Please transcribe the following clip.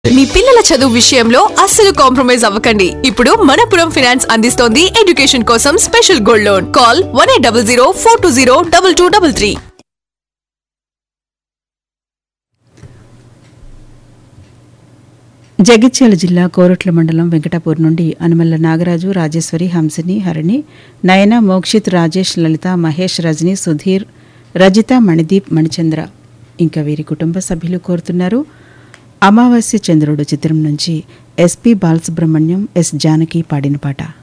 మీ పిల్లల చదువు విషయంలో అస్సలు కాంప్రమైజ్ అవ్వకండి. ఇప్పుడు మనపురం ఫైనాన్స్ అందిస్తోంది ఎడ్యుకేషన్ కోసం special gold loan. Call 1800 420 2233. Jagtial జిల్లా కోరట్ల మండలం వెంకటాపూర్ నుండి అనుమల్ల నాగరాజు, రాజేశ్వరి, హంసిని, హరిణి, నయన, మోక్షిత్, రాజేష్, లలిత, మహేష్, రజని, సుధీర్, రజిత, మణిదీప్, మణిచంద్ర ఇంకా వీరి కుటుంబ సభ్యులు కోరుతున్నారు. అమావాస్య చంద్రుడు చిత్రం నుంచి ఎస్పి బాలసుబ్రహ్మణ్యం, ఎస్ జానకి పాడిన పాట.